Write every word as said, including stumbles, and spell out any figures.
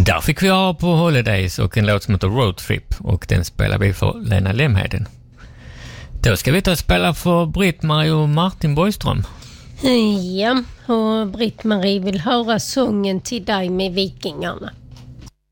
Där fick vi ha på Holidays och en låt som heter Road Trip, och den spelar vi för Lena Lemheden. Då ska vi ta och spela för Britt-Marie och Martin Borgström. Ja, och Britt-Marie vill höra sången Till dig med vikingarna.